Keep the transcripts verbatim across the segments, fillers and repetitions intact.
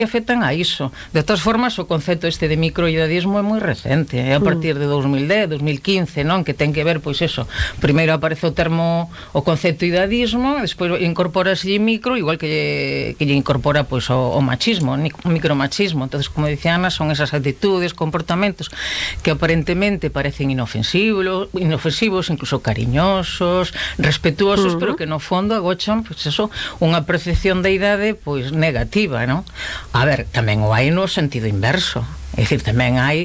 afectan a iso. De todas formas, o concepto este de microidadismo é moi recente, é a partir de dos mil dez, dos mil quince, non? Que ten que ver, pois eso, primeiro aparece o termo, o concepto idadismo, despois incorporase micro, igual que que lle incorpora pois o, o machismo, o micromachismo. Entonces, como dicía Ana, son esas actitudes, comportamentos que aparentemente parecen inofensivos, inofensivos, incluso cariñosos, respetuosos, uh-huh. pero que no fondo agochan, pois eso, unha percepción da idade pois negativa, non? A ver, tamén o hai no sentido inverso. É dicir, tamén hai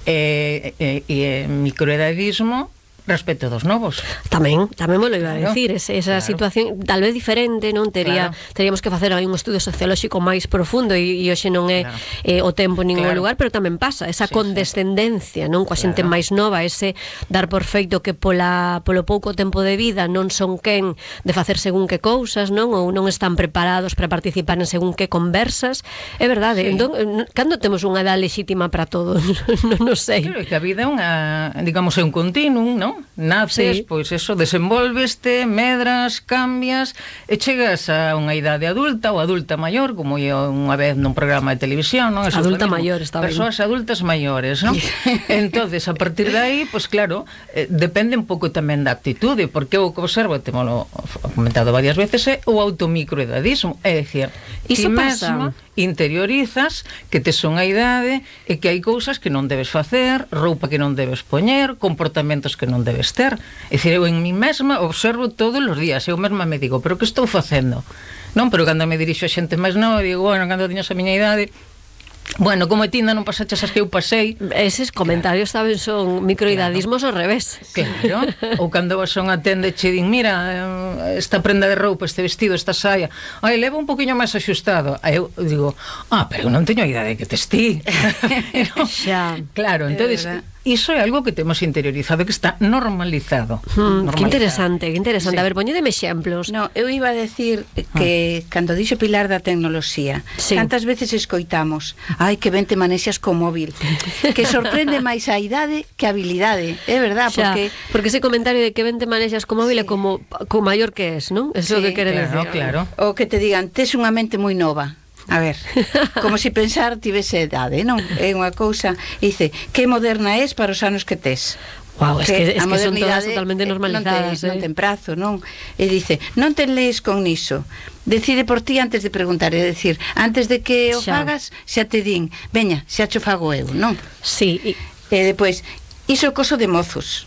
eh, eh, eh, microedadismo respecto dos novos. Tamén, tamén me lo iba a decir, esa, esa claro. situación tal vez diferente, non tería claro. teríamos que facer aí un estudo sociolóxico máis profundo e, e hoxe non é claro. eh, o tempo nin claro. o lugar, pero tamén pasa esa sí, condescendencia, sí. non, coa xente claro. máis nova, ese dar por feito que pola polo pouco tempo de vida non son quen de facer según que cousas, non, ou non están preparados para participar en según que conversas. É verdade, sí. entón, cando temos unha edad lexítima para todos? non, non sei. Claro, que a vida é unha, digamos, é un continuum, non? Naces, sí. pois eso, desenvolveste, medras, cambias e chegas a unha idade adulta ou adulta maior, como eu unha vez nun programa de televisión, non? Eso adulta maior, está ben. Persoas adultas maiores, non? Entonces, a partir de aí, pois claro, eh, depende un pouco tamén da actitude, porque eu que observo, temolo comentado varias veces, é o automicroedadismo, é dicir, iso pasa. Mesma interiorizas que tes unha idade e que hai cousas que non debes facer, roupa que non debes poñer, comportamentos que non debes ter. É dicir, eu en mí mesma observo todos os días, eu mesma me digo, pero que estou facendo? Non, pero cando me dirixo a xente máis nova, digo, bueno, cando tiñas a miña idade, bueno, como ti non pasaches as que eu pasei. Eses comentarios, claro. saben, son microidadismos claro. ao revés. Claro, ou cando vas a unha tenda e che din, mira, esta prenda de roupa, este vestido, esta saia, ai, leva un poquinho máis axustado. Aí eu digo, ah, pero eu non teño a idade que tes ti. No, xa. Claro, entonces iso é algo que temos interiorizado, que está normalizado. Hmm, normalizado. Que interesante, que interesante. Sí. A ver, poñedeme exemplos. No, eu iba a decir que ah. cando dixo Pilar da tecnoloxía, sí. cantas veces escoitamos, ai, que ben te manexas co móvil, que sorprende máis a idade que a habilidade, é verdad, xa, porque porque ese comentario de que ben te manexas co móvil sí. é como co maior que es, non? Eso sí, que quere claro, decir. Claro. O que te digan, tes unha mente moi nova. A ver, como se si pensar tivese idade, non? É unha cousa, dice, que moderna és para os anos que tes. Wow, es que, es que son todas totalmente normalizadas, non, te, eh? non ten prazo, non? E dice, non te lees con niso, decide por ti antes de preguntar, é dicir, antes de que o xa. fagas, xa te din, veña, xa cho fago eu, non? Sí. E, e depois, iso é coso de mozos.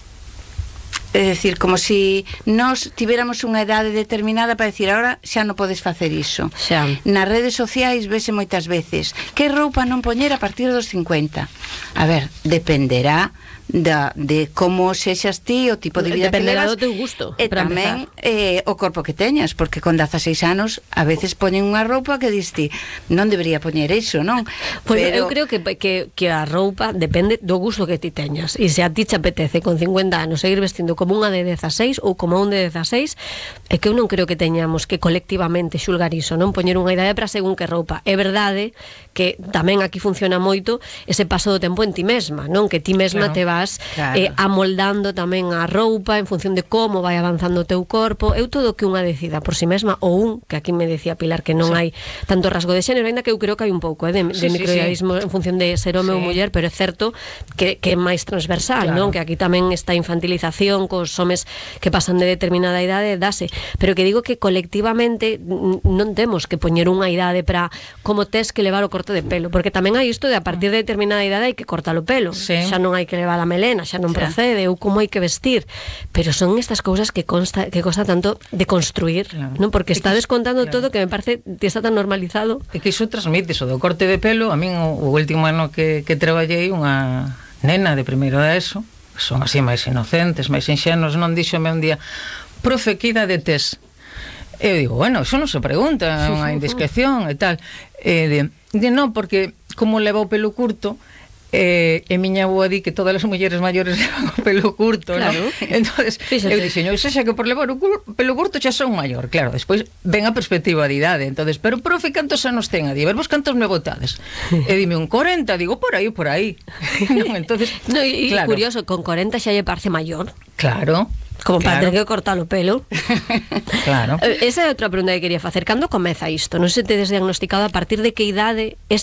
É dicir, como se si nós tiveramos unha idade determinada para decir, ahora xa non podes facer iso. Xa. Nas redes sociais vese moitas veces que roupa non poñer a partir dos cincuenta. A ver, dependerá da, de como sexas ti, o tipo de vida dependerá que levas, do teu gusto, e tamén eh, o corpo que teñas, porque con dezaseis anos a veces poñen unha roupa que dis ti, non debería poñer iso, non? Pois Pero... eu creo que, que, que a roupa depende do gusto que ti teñas, e se a ti te apetece con cincuenta anos seguir vestindo como unha de dezaseis ou como un de dezaseis, é que eu non creo que teñamos que colectivamente xulgar iso, non poñer unha idade para según que roupa. É verdade que tamén aquí funciona moito ese paso do tempo en ti mesma, non? Que ti mesma claro. te vas claro. eh, amoldando tamén a roupa en función de como vai avanzando o teu corpo. Eu todo que unha decida por si mesma, ou un, que aquí me decía Pilar que non sí. hai tanto rasgo de xénero, ainda que eu creo que hai un pouco eh, de, sí, de microidadismo sí, sí. en función de ser home sí. ou muller, pero é certo que, que é máis transversal, claro. non? Que aquí tamén esta infantilización cos homes que pasan de determinada idade dase, pero que digo que colectivamente non temos que poñer unha idade para como tes que levar o corte de pelo, porque tamén hai isto de a partir de determinada idade hai que cortar o pelo, sí. xa non hai que levar a melena, xa non sí. procede, ou como hai que vestir, pero son estas cousas que consta que costa tanto de construir, claro. non? Porque está descontando claro. todo que me parece que está tan normalizado. E que iso transmite, iso do corte de pelo, a min o, o último ano que, que traballei unha nena de primeiro da ESO, son así máis inocentes, máis inxenos, non díxome un día, profe, que idade tes? Eu digo, bueno, eso non se pregunta, unha indiscreción e tal. E de, de non, porque como leva o pelo curto, eh, e miña boa di que todas as mulleres maiores levan o pelo curto, claro. ¿no? Entonces, fíxate. Eu dixen, eu xa que por levar o cur, pelo curto xa son maior. Claro, despois ven a perspectiva de idade. Entonces, pero profe, cantos anos ten? A di, a ver, vos cantos me botades? E dime, un corenta, digo, por aí, por aí. Non, entonces, no, e claro. curioso, con corenta xa lle parece maior. Claro. Como claro. para ter que cortar o pelo. Claro. Esa é outra pregunta que quería facer. Cando comeza isto? Non se tedes diagnosticado a partir de que idade este